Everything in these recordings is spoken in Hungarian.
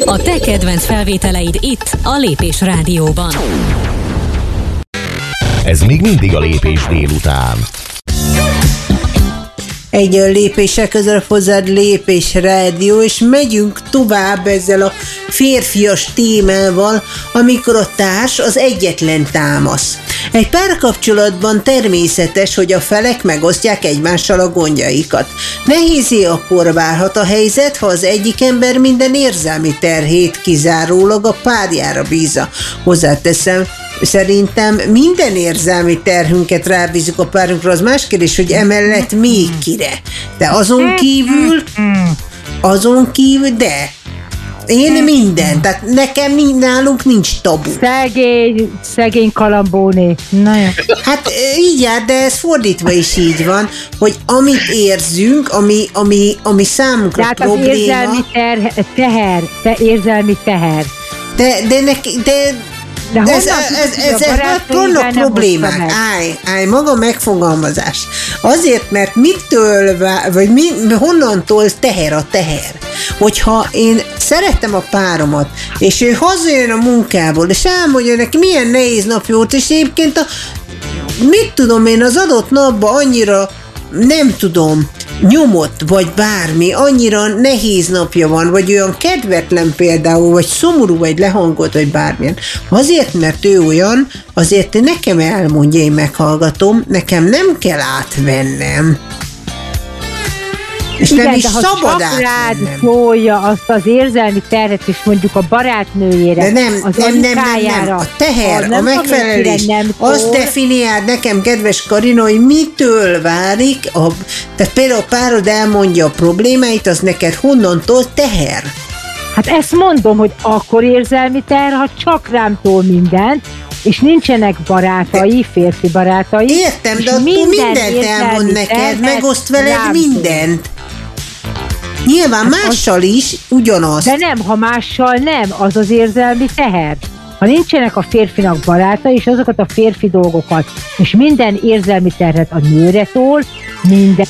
A te kedvenc felvételeid itt, a Lépés Rádióban. Ez még mindig a Lépés délután. Egy lépéssel közelebb hozzád Lépés Rádió, és megyünk tovább ezzel a férfias témával, amikor a társ az egyetlen támasz. Egy párkapcsolatban természetes, hogy a felek megosztják egymással a gondjaikat. Nehézé akkor válhat a helyzet, ha az egyik ember minden érzelmi terhét kizárólag a párjára bízza. Hozzáteszem, szerintem minden érzelmi terhünket rábízunk a párunkra, az más kérdés, hogy emellett még kire. De azon kívül, de én minden, tehát nekem nálunk nincs tabu. Szegény Kalambóné. Hát így jár, de ez fordítva is így van, hogy amit érzünk, ami számunkra tehát probléma. Tehát az érzelmi teher. De ezek vannak problémák. Állj, maga megfogalmazás. Azért, mert honnantól teher a teher. Hogyha én szerettem a páromat, és ő hazajön a munkából, és elmondja neki, milyen nehéz nap volt, és egyébként mit tudom én, az adott napban annyira nem tudom, nyomott, vagy bármi, annyira nehéz napja van, vagy olyan kedvetlen például, vagy szomorú, vagy lehangolt, vagy bármilyen. Azért, mert ő olyan, azért nekem elmondja, én meghallgatom, nekem nem kell átvennem. És igen, nem is de szabad ha csak rád átvennem. szólja azt az érzelmi terhet, és mondjuk a barátnőjére, de nem. A teher, a megfelelés, azt definiáld nekem, kedves Karina, hogy mitől válik, tehát például a párod elmondja a problémáit, az neked honnantól teher? Hát ezt mondom, hogy akkor érzelmi teher, ha csak rám tól mindent, és nincsenek barátai, férfi barátai. Értem, de attól mindent elmond neked, megoszt veled mindent. Nyilván hát mással is ugyanaz. De nem, ha mással nem, az az érzelmi teher. Ha nincsenek a férfinak barátai, és azokat a férfi dolgokat, és minden érzelmi terhet a nőre tól, minden...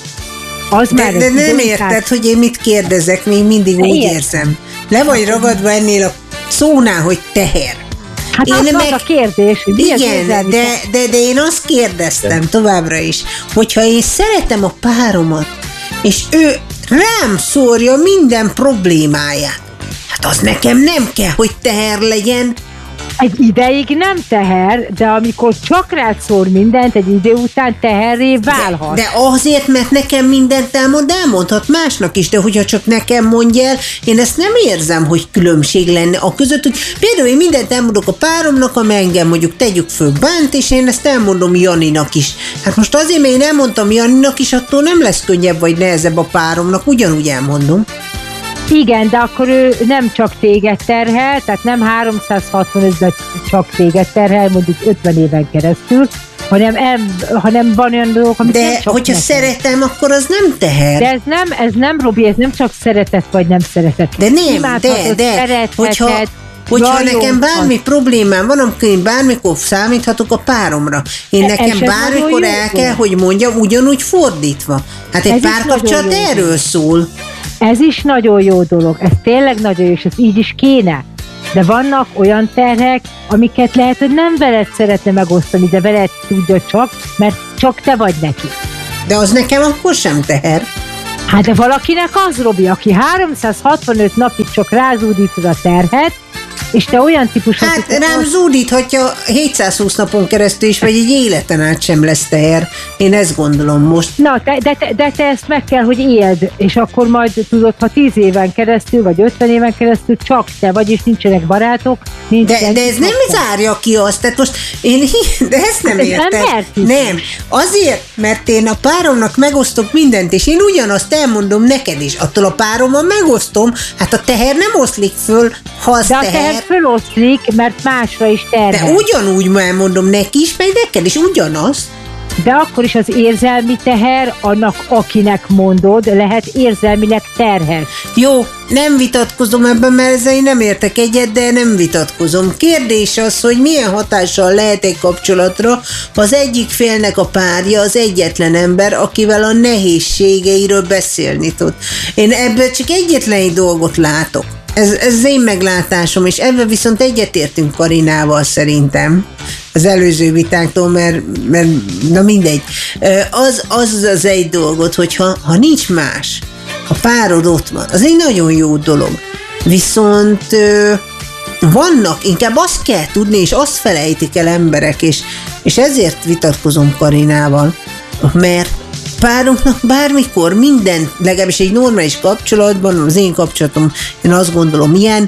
De nem érted, hogy én mit kérdezek, még mindig úgy érzem. Le vagy ragadva ennél a szónál, hogy teher. Hát én az a kérdés, hogy mi igen, de én azt kérdeztem továbbra is, hogyha én szeretem a páromat, és ő rám szórja minden problémáját, hát az nekem nem kell, hogy teher legyen. Egy ideig nem teher, de amikor csak rád szór mindent, egy idő után teherré válhat. De azért, mert nekem mindent elmondhat másnak is, de hogyha csak nekem mondja el, én ezt nem érzem, hogy különbség lenne a között, hogy például én mindent elmondok a páromnak, ami engem mondjuk tegyük föl bánt, és én ezt elmondom Janinak is. Hát most azért, mert én elmondtam Janinak is, attól nem lesz könnyebb vagy nehezebb a páromnak, ugyanúgy elmondom. Igen, de akkor ő nem csak téged terhel, tehát nem 365-ben csak téged terhel, mondjuk 50 éven keresztül, hanem van olyan dolgok, amit de nem csak hogyha neked. Szeretem, akkor az nem teher. De ez nem, Robi, ez nem csak szeretet vagy nem szeretet. De nem, de hogyha nekem bármi problémám van, akkor én bármikor számíthatok a páromra. Én nekem bármikor el kell, hogy mondjam, ugyanúgy fordítva. Hát egy párkapcsolat erről szól. Ez is nagyon jó dolog, ez tényleg nagyon jó, és ez így is kéne. De vannak olyan terhek, amiket lehet, hogy nem veled szeretne megosztani, de veled tudja csak, mert csak te vagy neki. De az nekem akkor sem teher. Hát de valakinek az, Robi, aki 365 napig csak rázúdítod a terhet, és te olyan típus... Hát rám zúdíthatja 720 napon keresztül is, vagy egy életen át sem lesz teher. Én ezt gondolom most. Na, de te ezt meg kell, hogy éld, és akkor majd tudod, ha 10 éven keresztül, vagy 50 éven keresztül csak te vagy, és nincsenek barátok. De ez nem zárja ki azt, tehát most de ezt nem érted. Nem, azért, mert én a páromnak megosztok mindent, és én ugyanazt elmondom neked is. Attól a párommal megosztom, hát a teher nem oszlik föl, ha az teher föloszlik, mert másra is terhel. De ugyanúgy elmondom neki is, meg neked is ugyanaz. De akkor is az érzelmi teher, annak akinek mondod, lehet érzelmileg terhes. Jó, nem vitatkozom ebben, mert ezzel én nem értek egyet, de nem vitatkozom. Kérdés az, hogy milyen hatással lehet egy kapcsolatra, ha az egyik félnek a párja az egyetlen ember, akivel a nehézségeiről beszélni tud. Én ebből csak egyetlen egy dolgot látok. Ez az én meglátásom, és ebben viszont egyetértünk Karinával szerintem az előző vitánktól, mert na mindegy. Az egy dolgot, hogyha nincs más, a párod ott van, az egy nagyon jó dolog. Viszont vannak, inkább azt kell tudni, és azt felejtik el emberek, és ezért vitatkozom Karinával, mert párunknak bármikor minden, legalábbis egy normális kapcsolatban, az én kapcsolatom, én azt gondolom ilyen,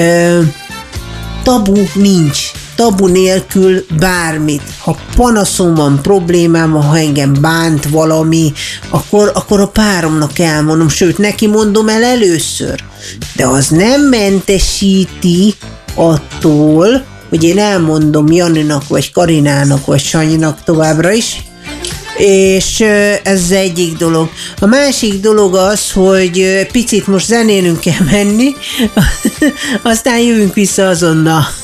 tabu nincs. Tabu nélkül bármit. Ha panaszom van, problémám, ha engem bánt valami, akkor a páromnak elmondom, sőt, neki mondom el először. De az nem mentesíti attól, hogy én elmondom Janinak, vagy Karinának, vagy Sanyinak továbbra is, és ez az egyik dolog. A másik dolog az, hogy picit most zenélünk kell menni, aztán jövünk vissza azonnal.